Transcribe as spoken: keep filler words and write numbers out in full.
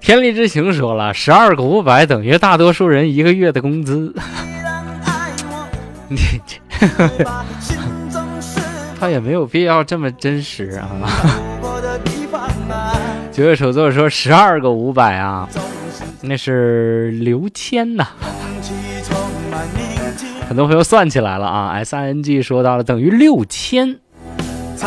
天力之行说了，十二个五百等于大多数人一个月的工资。你他也没有必要这么真实啊。九月丑作说十二个五百啊，那是刘谦呐、啊。很多朋友算起来了啊 ，S I N G 说到了等于六千。